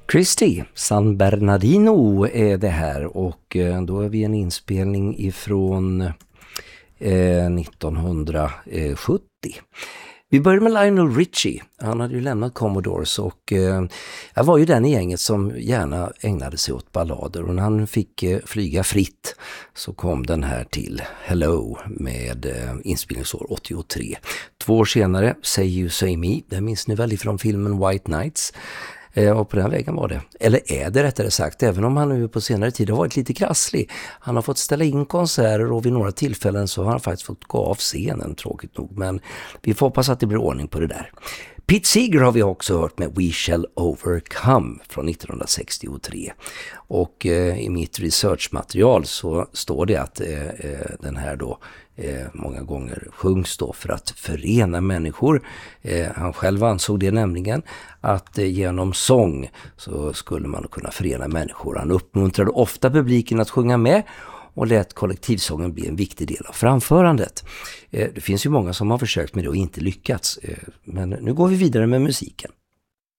Christie, San Bernardino är det här, och då är vi en inspelning ifrån 1970. Vi började med Lionel Richie. Han hade ju lämnat Commodores, och jag var ju den i gänget som gärna ägnade sig åt ballader, och när han fick flyga fritt så kom den här till, Hello, med inspelningsår 83. 2 år senare, Say You Say Me, det minns ni väl ifrån filmen White Nights. Och på den vägen var det. Eller är det rättare sagt, även om han nu på senare tid har varit lite krasslig. Han har fått ställa in konserter, och vid några tillfällen så har han faktiskt fått gå av scenen, tråkigt nog. Men vi får hoppas att det blir ordning på det där. Pete Seeger har vi också hört med We Shall Overcome från 1963. Och i mitt researchmaterial så står det att den här då många gånger sjungs då för att förena människor. Han själv ansåg det nämligen att genom sång så skulle man kunna förena människor. Han uppmuntrade ofta publiken att sjunga med och lät kollektivsången bli en viktig del av framförandet. Det finns ju många som har försökt med det och inte lyckats. Men nu går vi vidare med musiken.